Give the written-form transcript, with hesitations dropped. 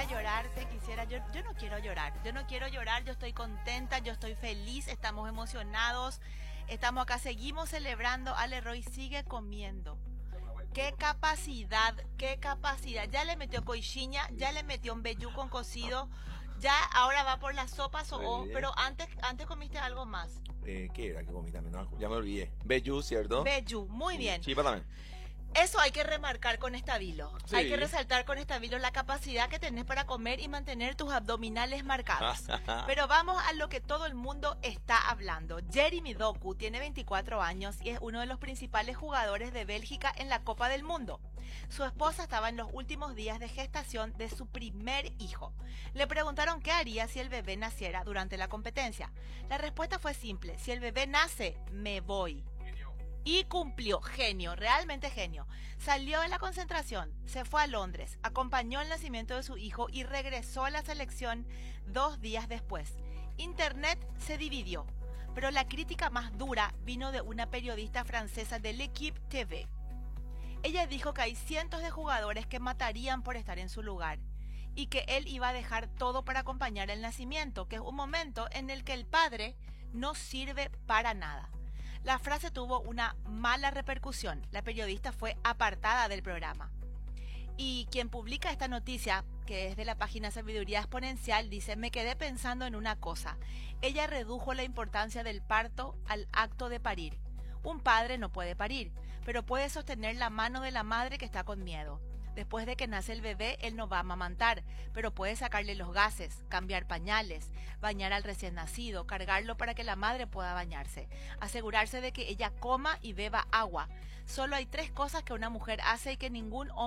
quisiera llorar, te quisiera. Yo no quiero llorar. Yo no quiero llorar. Yo estoy contenta, yo estoy feliz, estamos emocionados. Estamos acá, seguimos celebrando. Ale Roy sigue comiendo. Qué capacidad, qué capacidad. Ya le metió coichiña, ya le metió un vellú con cocido. Ya ahora va por las sopas pero antes comiste algo más. ¿Qué era que comí también? No, ya me olvidé. Vellú, ¿cierto? Vellú, muy bien. Chipa también. Eso hay que remarcar con estabilo. Sí. Hay que resaltar con estabilo la capacidad que tenés para comer y mantener tus abdominales marcados. Pero vamos a lo que todo el mundo está hablando. Jeremy Doku tiene 24 años y es uno de los principales jugadores de Bélgica en la Copa del Mundo. Su esposa estaba en los últimos días de gestación de su primer hijo. Le preguntaron qué haría si el bebé naciera durante la competencia. La respuesta fue simple: si el bebé nace, me voy. Y cumplió, genio, realmente genio. Salió de la concentración, se fue a Londres, acompañó el nacimiento de su hijo y regresó a la selección 2 días después. Internet se dividió, pero la crítica más dura vino de una periodista francesa de L'Équipe TV. Ella dijo que hay cientos de jugadores que matarían por estar en su lugar y que él iba a dejar todo para acompañar el nacimiento, que es un momento en el que el padre no sirve para nada. La frase tuvo una mala repercusión. La periodista fue apartada del programa. Y quien publica esta noticia, que es de la página Sabiduría Exponencial, dice: me quedé pensando en una cosa. Ella redujo la importancia del parto al acto de parir. Un padre no puede parir, pero puede sostener la mano de la madre que está con miedo. Después de que nace el bebé, él no va a amamantar, pero puede sacarle los gases, cambiar pañales, bañar al recién nacido, cargarlo para que la madre pueda bañarse, asegurarse de que ella coma y beba agua. Solo hay 3 cosas que una mujer hace y que ningún hombre